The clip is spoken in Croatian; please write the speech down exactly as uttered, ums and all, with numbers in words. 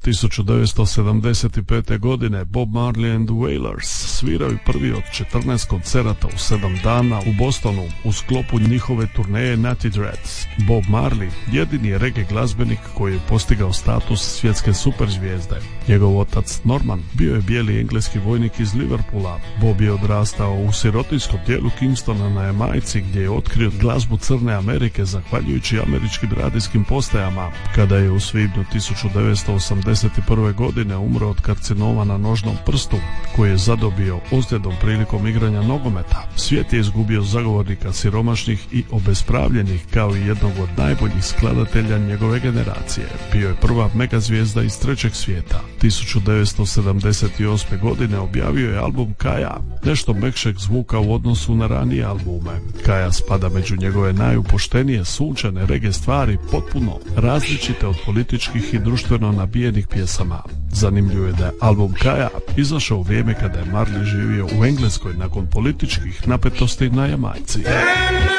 tisuću devetsto sedamdeset pete. godine Bob Marley and the Wailers sviraju prvi od četrnaest koncerata u sedam dana u Bostonu u sklopu njihove turneje Natty Dreads. Bob Marley jedini je reggae glazbenik koji je postigao status svjetske superzvijezde. Njegov otac Norman bio je bijeli engleski vojnik iz Liverpoola. Bob je odrastao u sirotinskom dijelu Kingstona na Jamajci gdje je otkrio glazbu Crne Amerike zahvaljujući američkim radijskim postajama. Kada je u svibnju tisuću devetsto osamdeset prve. godine umro od karcinoma na nožnom prstu koji je zadobio ozljedom prilikom igranja nogometa, svijet je izgubio zagovornika siromašnih i obespravljenih kao i jednog od najboljih skladatelja njegove generacije. Bio je prva megazvijezda iz trećeg svijeta. tisuću devetsto sedamdeset osme. godine objavio je album Kaja, nešto mekšeg zvuka u odnosu na ranije albume. Kaja spada među njegove najupoštenije sunčane reggae stvari, potpuno različite od političkih i društveno nabijenih pjesama. Zanimljivo je da je album Kaja izašao u vrijeme kada je Marley živio u Engleskoj nakon političkih napetosti na Jamajci.